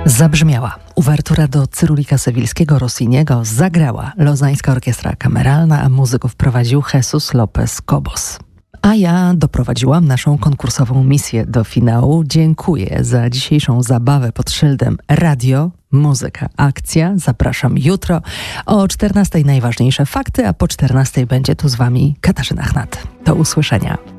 Zabrzmiała uwertura do Cyrulika Sewilskiego Rossiniego, zagrała Lozańska Orkiestra Kameralna, a muzyków prowadził Jesus Lopez Cobos. A ja doprowadziłam naszą konkursową misję do finału. Dziękuję za dzisiejszą zabawę pod szyldem Radio, Muzyka, Akcja. Zapraszam jutro o 14:00 najważniejsze fakty, a po 14:00 będzie tu z Wami Katarzyna Chnat. Do usłyszenia.